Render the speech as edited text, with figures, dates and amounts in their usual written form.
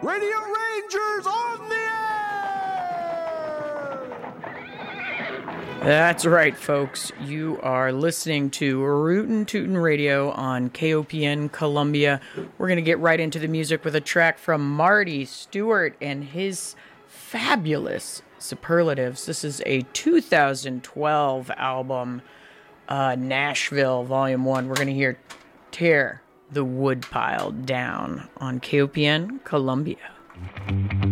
Radio Rangers on the air! That's right, folks. You are listening to Rootin' Tootin' Radio on KOPN Columbia. We're going to get right into the music with a track from Marty Stuart and his fabulous Superlatives. This is a 2012 album, Nashville Volume 1. We're going to hear Tear the Woodpile Down on KOPN Columbia.